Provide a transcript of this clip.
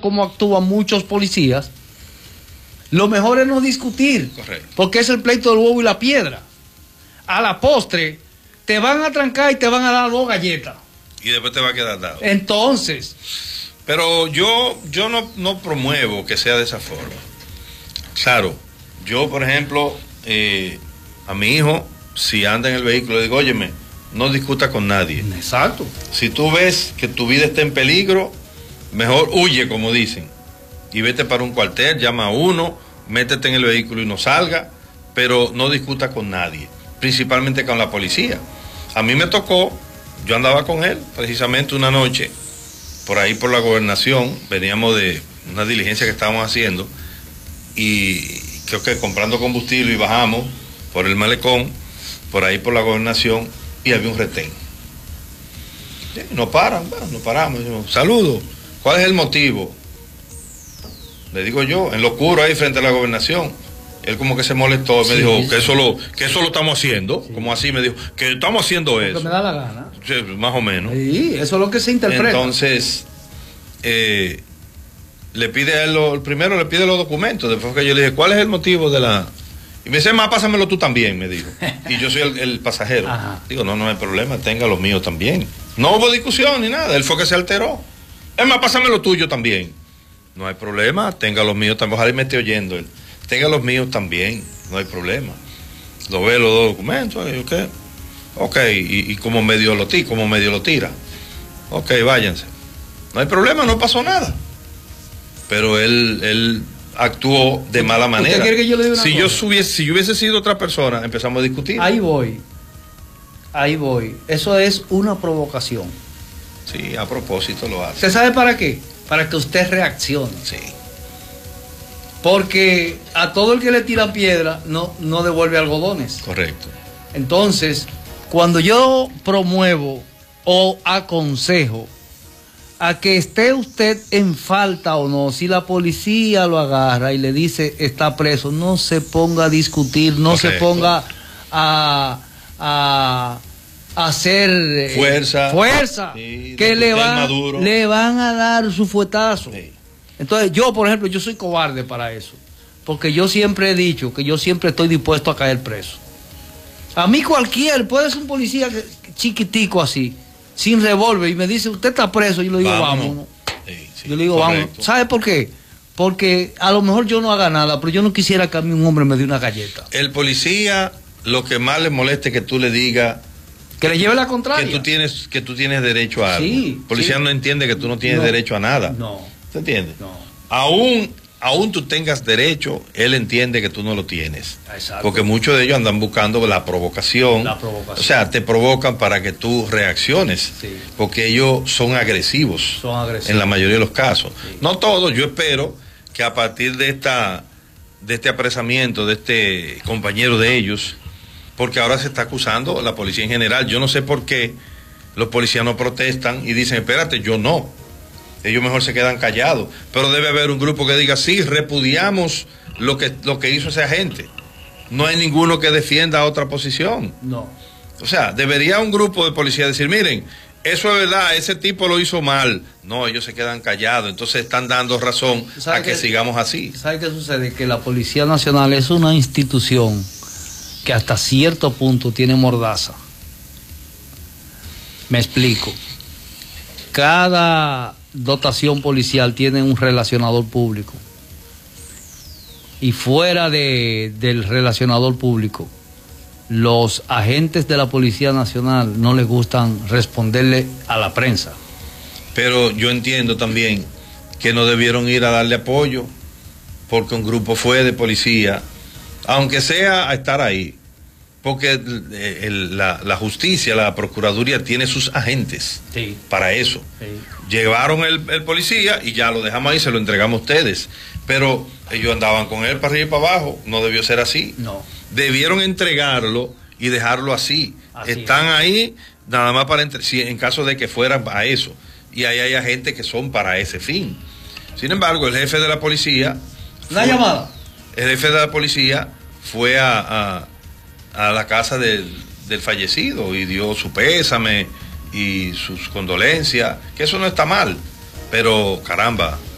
cómo actúan muchos policías, lo mejor es no discutir. Correcto. Porque es el pleito del huevo y la piedra. A la postre, te van a trancar y te van a dar 2 galletas. Y después te va a quedar dado. Entonces... Pero yo no promuevo que sea de esa forma. Claro, yo, por ejemplo, a mi hijo, si anda en el vehículo, le digo, óyeme, no discuta con nadie. Exacto. Si tú ves que tu vida está en peligro, mejor huye, como dicen, y vete para un cuartel, llama a uno, métete en el vehículo y no salga, pero no discuta con nadie, principalmente con la policía. A mí me tocó, yo andaba con él precisamente una noche, por ahí por la gobernación, veníamos de una diligencia que estábamos haciendo, y creo que comprando combustible, y bajamos por el malecón, por ahí por la gobernación, y había un retén. No paran, bueno, no paramos. Saludos, ¿cuál es el motivo? Le digo yo, en lo oscuro ahí frente a la gobernación. Él como que se molestó, me dijo que eso lo estamos haciendo, como así me dijo, que estamos haciendo eso. Me da la gana. Sí, más o menos. Sí, eso es lo que se interpreta. Entonces, le pide a él, primero le pide los documentos, después que yo le dije, ¿cuál es el motivo de la...? Y me dice, más pásamelo tú también, me dijo. Y yo soy el pasajero. Ajá. Digo, no hay problema, tenga los míos también. No hubo discusión ni nada, él fue que se alteró. Es más, pásame lo tuyo también. No hay problema, tenga los míos también. Ojalá y me esté oyendo él. Tenga los míos también, no hay problema. Lo ve los 2 documentos, y ¿qué? Ok, y como medio lo tira. Ok, váyanse. No hay problema, no pasó nada. Pero él actuó de mala manera. ¿Usted quiere que yo le diga una si cosa? yo hubiese sido otra persona, empezamos a discutir. Ahí voy. Eso es una provocación. Sí, a propósito lo hace. ¿Usted sabe para qué? Para que usted reaccione. Sí. Porque a todo el que le tiran piedra no devuelve algodones. Correcto. Entonces, cuando yo promuevo o aconsejo a que esté usted en falta o no, si la policía lo agarra y le dice está preso, no se ponga a discutir, no Correcto. se ponga a hacer fuerza, sí, que le van a dar su fuetazo. Sí. Entonces yo, por ejemplo, yo soy cobarde para eso, porque yo siempre he dicho que yo siempre estoy dispuesto a caer preso. A mí cualquiera, puede ser un policía chiquitico así, sin revólver, y me dice, usted está preso, yo le digo, vámonos. Sí, yo le digo, correcto. vámonos. ¿Sabe por qué? Porque a lo mejor yo no haga nada, pero yo no quisiera que a mí un hombre me dé una galleta. El policía, lo que más le moleste es que tú le digas que le lleve la contraria. Que tú tienes derecho a algo. Sí, El policía no entiende que tú no tienes derecho a nada. No. ¿Se entiende? No. Aún tú tengas derecho, él entiende que tú no lo tienes. Exacto. Porque muchos de ellos andan buscando la provocación. O sea, te provocan para que tú reacciones. Sí. Porque ellos son agresivos. En la mayoría de los casos. Sí. No todos, yo espero que a partir de este apresamiento de este compañero de ellos, porque ahora se está acusando a la policía en general. Yo no sé por qué los policías no protestan y dicen, espérate, yo no. Ellos mejor se quedan callados. Pero debe haber un grupo que diga, sí, repudiamos lo que hizo ese agente. No hay ninguno que defienda otra posición. No. O sea, debería un grupo de policías decir, miren, eso es verdad, ese tipo lo hizo mal. No, ellos se quedan callados. Entonces están dando razón a que sigamos así. ¿Sabe qué sucede? Que la Policía Nacional es una institución que hasta cierto punto tiene mordaza. Me explico. Cada dotación policial tiene un relacionador público. Y fuera del relacionador público, los agentes de la Policía Nacional no les gustan responderle a la prensa. Pero yo entiendo también que no debieron ir a darle apoyo, porque un grupo fue de policía, aunque sea a estar ahí, porque la justicia, la procuraduría tiene sus agentes para eso. Sí. Llevaron el policía y ya lo dejamos ahí, se lo entregamos a ustedes. Pero ellos andaban con él para arriba y para abajo, no debió ser así. No. Debieron entregarlo y dejarlo así. Están ahí nada más para en caso de que fueran a eso. Y ahí hay agentes que son para ese fin. Sin embargo, el jefe de la policía... ¿Una llamada? El jefe de la policía fue a la casa del fallecido y dio su pésame y sus condolencias, que eso no está mal, pero caramba,